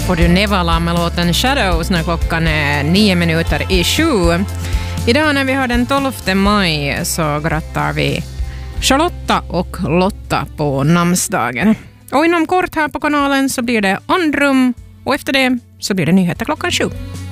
får du Nevala med låten Shadows när klockan är 9:07. Idag när vi har den 12 maj så grattar vi Charlotta och Lotta på namnsdagen. Och inom kort här på kanalen så blir det Andrum och efter det så blir det nyheter klockan 7.